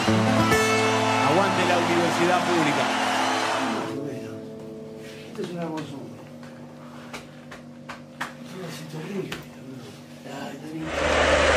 Aguante la universidad pública. Bueno, esto es una consulta.